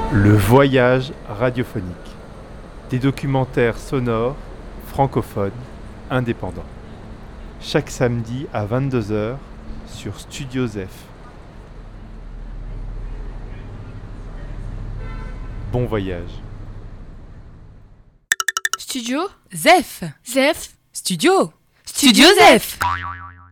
Le voyage radiophonique. Des documentaires sonores, francophones, indépendants. Chaque samedi à 22h sur Studio Zef. Bon voyage. Studio Zef. Zef Studio Studio Zef.